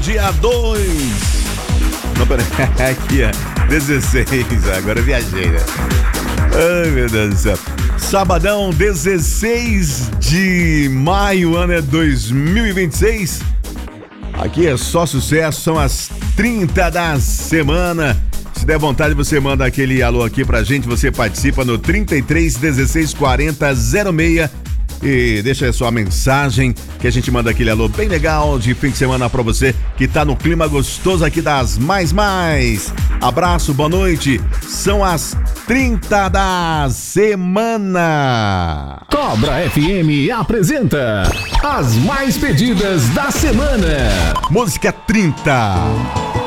dia 2. Não, peraí, aqui, ó, 16, agora eu viajei, né? Ai, meu Deus do céu. Sabadão, 16 de maio, ano é 2026. Aqui é só sucesso, são as 30 da semana. Se der vontade, você manda aquele alô aqui pra gente, você participa no 33 16 40 06 e deixa a sua mensagem que a gente manda aquele alô bem legal de fim de semana pra você que tá no clima gostoso aqui das Mais. Abraço, boa noite. São as 30 da semana. Cobra FM apresenta as mais pedidas da semana. Música 30.